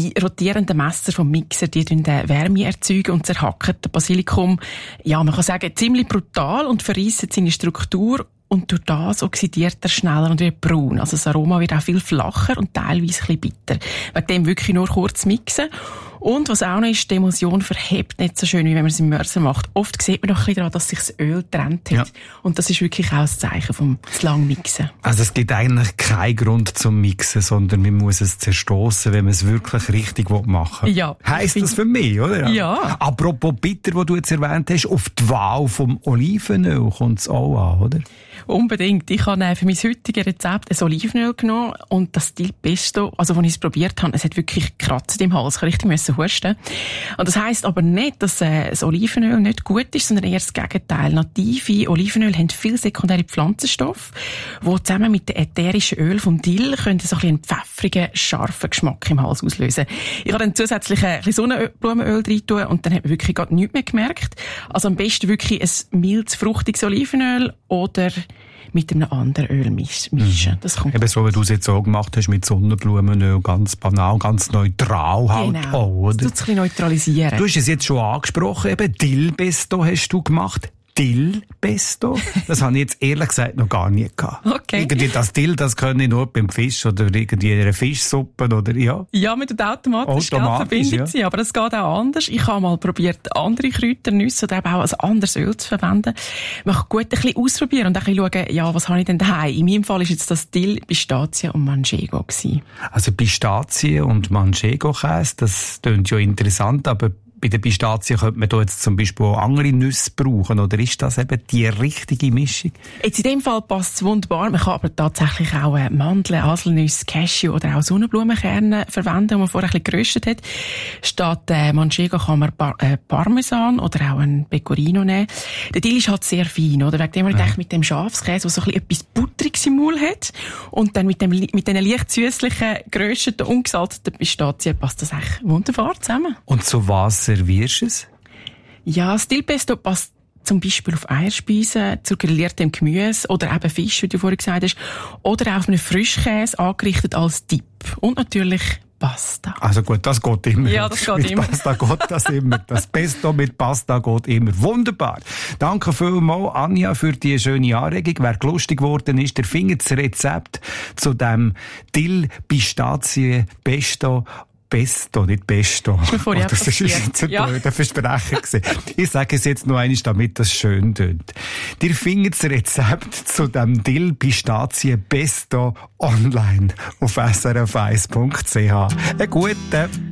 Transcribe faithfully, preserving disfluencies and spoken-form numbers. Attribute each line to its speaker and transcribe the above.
Speaker 1: Die rotierenden Messer vom Mixer, die erzeugen Wärme erzeugen und zerhacken das Basilikum, ja, man kann sagen, ziemlich brutal und verreissen seine Struktur. Und durch das oxidiert er schneller und wird braun. Also das Aroma wird auch viel flacher und teilweise ein bisschen bitter. Wegen dem wirklich nur kurz mixen. Und was auch noch ist, die Emulsion verhebt nicht so schön, wie wenn man es im Mörser macht. Oft sieht man doch ein bisschen daran, dass sich das Öl getrennt hat. Ja. Und das ist wirklich auch das Zeichen vom lang Mixen.
Speaker 2: Also es gibt eigentlich keinen Grund zum Mixen, sondern man muss es zerstossen, wenn man es wirklich richtig machen will.
Speaker 1: Ja.
Speaker 2: Heisst das für mich, oder?
Speaker 1: Ja.
Speaker 2: Apropos bitter, was du jetzt erwähnt hast, auf die Wahl vom Olivenöl kommt es auch an, oder?
Speaker 1: Unbedingt. Ich habe für mein heutiges Rezept ein Olivenöl genommen und das Dill Pesto, also als ich es probiert habe, es hat wirklich gekratzt im Hals. Ich musste richtig husten. Und das heisst aber nicht, dass äh, das Olivenöl nicht gut ist, sondern eher das Gegenteil. Native Olivenöl haben viele sekundäre Pflanzenstoffe, die zusammen mit den ätherischen Öl vom Dill können so ein bisschen einen pfeffrigen, scharfen Geschmack im Hals auslösen. Ich habe dann zusätzlich ein bisschen Sonnenblumenöl rein tun und dann hat man wirklich gar nichts mehr gemerkt. Also am besten wirklich ein mildes, fruchtiges Olivenöl oder mit einem anderen Öl mischen.
Speaker 2: Mhm.
Speaker 1: Das kommt
Speaker 2: eben so, wie du es jetzt auch gemacht hast, mit Sonnenblumenöl, ganz banal, ganz neutral halt
Speaker 1: genau.
Speaker 2: auch, oder?
Speaker 1: Das tut es ein bisschen neutralisieren.
Speaker 2: Du hast es jetzt schon angesprochen, eben Dill Pesto hast du gemacht. Dill Pesto? Das habe ich jetzt ehrlich gesagt noch gar nie gehabt.
Speaker 1: Okay.
Speaker 2: Irgendwie das Dill, das kann ich nur beim Fisch oder irgendwie in einer Fischsuppe oder ja.
Speaker 1: Ja, mit der automatisch
Speaker 2: automatisch
Speaker 1: verbindet sie,
Speaker 2: ja.
Speaker 1: aber das geht auch anders. Ich habe mal probiert, andere Kräuter, Nüsse oder eben auch ein anderes Öl zu verwenden. Man kann gut ein bisschen ausprobieren und ein bisschen schauen, ja, was habe ich denn daheim? In meinem Fall ist jetzt das Dill, Pistazie und Manchego gewesen.
Speaker 2: Also Pistazie und Manchego-Käse, das klingt ja interessant, aber bei der Pistazie könnte man da jetzt zum Beispiel auch andere Nüsse brauchen, oder ist das eben die richtige Mischung?
Speaker 1: Jetzt in dem Fall passt es wunderbar. Man kann aber tatsächlich auch Mandeln, Haselnüsse, Cashew oder auch Sonnenblumenkerne verwenden, die man vorher ein bisschen geröstet hat. Statt äh, Manchego kann man Par- äh, Parmesan oder auch ein Pecorino nehmen. Der Dill ist halt sehr fein, oder? Wegen dem habe ich gedacht, mit dem Schafskäse, der so ein bisschen etwas Buttriges im Maul hat und dann mit dem mit diesen leicht süßlichen, gerösteten, ungesalzten Pistazien passt das echt wunderbar zusammen.
Speaker 2: Und zu was servierst du es?
Speaker 1: Ja, das Dill Pesto passt zum Beispiel auf Eierspeisen, zu grilliertem Gemüse oder eben Fisch, wie du vorhin gesagt hast, oder auch auf einen Frischkäse angerichtet als Dip. Und natürlich Pasta.
Speaker 2: Also gut, das geht immer.
Speaker 1: Ja, das geht
Speaker 2: mit
Speaker 1: immer.
Speaker 2: Pasta geht das immer. Das Pesto mit Pasta geht immer. Wunderbar. Danke vielmals, Anja, für die schöne Anregung. Wer lustig geworden ist, der findet das Rezept zu dem Dill Pistazie Pesto Pesto, nicht Pesto.
Speaker 1: Oh,
Speaker 2: das ist jetzt ein ja. blöder Versprecher gewesen. Ich sage es jetzt noch einmal, damit das schön tönt. Ihr findet das Rezept zu dem Dill Pistazie Pesto online auf s r f eins punkt c h. Einen guten